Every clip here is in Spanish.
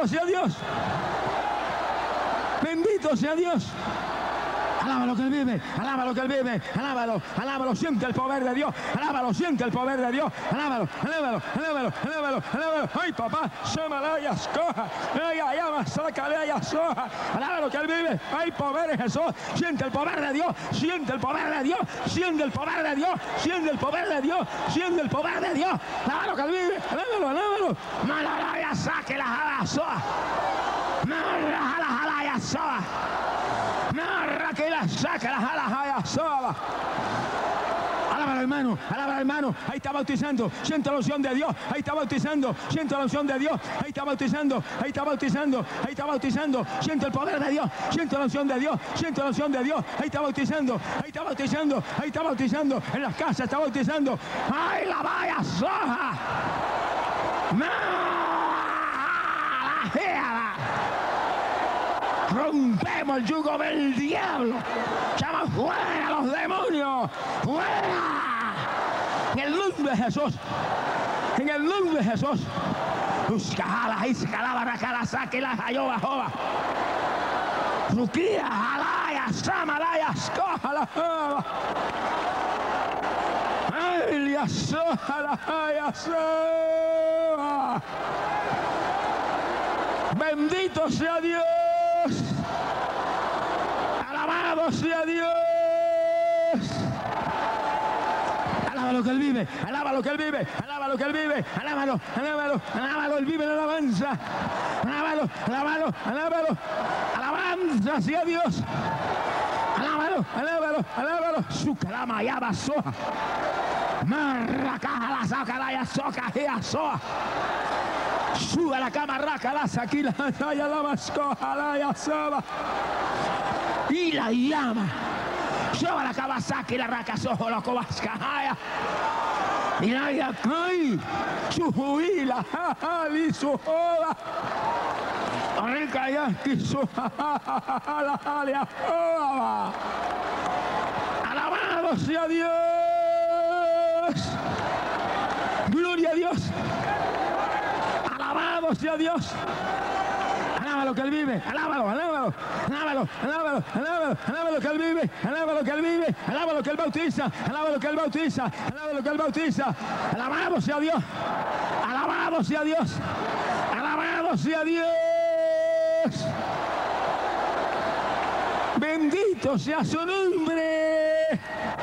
Alabado sea Dios. Bendito sea Dios. Alábalo que Él vive, alábalo que Él vive, alábalo, alábalo, siente el poder de Dios, alábalo, siente el poder de Dios, alábalo, alábalo, alábalo, alábalo, alábalo. Ay, papá, Samarayas, coja, ella llama, sácale ella soja, alábalo que Él vive, hay poder en Jesús, siente el poder de Dios, siente el poder de Dios, siente el poder de Dios, siente el poder de Dios, siente el poder de Dios, alábalo que Él vive, alábalo, alábalo, malaraya, saque las alas soja, malaraya, soja. Narra que la saca las alas sola. Alábalo, hermano, ahí está bautizando, siento la unción de Dios, ahí está bautizando, siento la unción de Dios, ahí está bautizando, ahí está bautizando, ahí está bautizando, siento el poder de Dios, siento la unción de Dios, siento la unción de Dios, ahí está bautizando, ahí está bautizando, ahí está bautizando, en las casas está bautizando, ¡ay, la vaya soja! Rompemos el yugo del diablo. Echamos fuera los demonios. ¡Fuera! En el nombre de Jesús. En el nombre de Jesús. Buscala, iscalaba, racala, saquela, jayoba, joba. Ruquía, jalaya, samalaya, escójala, joba. Ay, soja, la soja. Bendito sea Dios. Alabado sea Dios. Alábalo que Él vive, alábalo que Él vive, alábalo que Él vive, alábalo, alábalo, alábalo, Él vive en alabanza. Alábalo, alábalo, alábalo, alabanza sea Dios. Alábalo, alábalo, alábalo. Su calama ya basoa. Marraca la saca la soca y soa. Suba la cama, raca la saquila, ya la mascoja, la ya soba. Y la llama. Suba la Kawasaki, la raca sojo, la cobascajaya. Y la yakai. Su juila, y su joda. Rica yaki, su la jalia. Alabado sea Dios. Gloria a Dios. Alabado sea Dios. Alábalo que Él vive, alábalo, alábalo, alábalo, alábalo, alábalo, alábalo que Él vive, alábalo que Él vive, alábalo que Él bautiza, alábalo que Él bautiza, alábalo que Él bautiza. Alabado sea Dios, alabado sea Dios, alabado sea Dios. Bendito sea su nombre.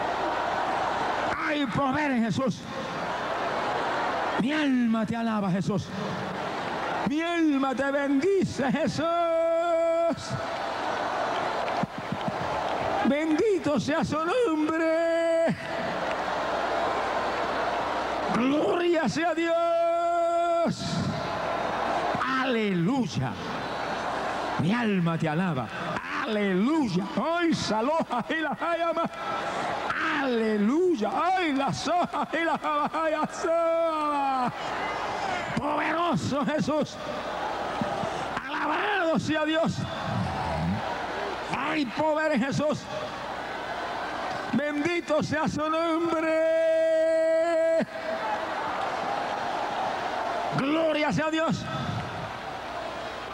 Hay poder en Jesús. Mi alma te alaba, Jesús. Mi alma te bendice, Jesús. Bendito sea su nombre. Gloria sea Dios. Aleluya. Mi alma te alaba. Aleluya. Ay, saloja y la llama. Aleluya. Ay, la soja y la llama. Poderoso Jesús. Alabado sea Dios. Hay poder en Jesús. Bendito sea su nombre. Gloria sea Dios.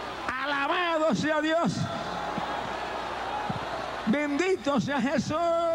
Alabado sea Dios. Bendito sea Jesús.